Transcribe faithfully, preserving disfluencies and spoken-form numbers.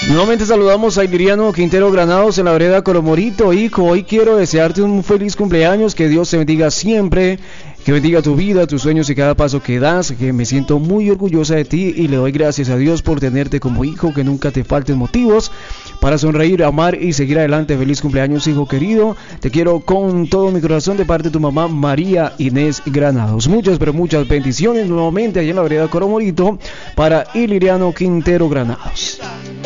Nuevamente saludamos a Iliriano Quintero Granados en la vereda Coromorito. Hijo, hoy quiero desearte un feliz cumpleaños, que Dios te bendiga siempre, que bendiga tu vida, tus sueños y cada paso que das, que me siento muy orgullosa de ti y le doy gracias a Dios por tenerte como hijo, que nunca te falten motivos para sonreír, amar y seguir adelante. Feliz cumpleaños, hijo querido, te quiero con todo mi corazón de parte de tu mamá María Inés Granados. Muchas pero muchas bendiciones nuevamente allá en la vereda Coromorito para Iliriano Quintero Granados.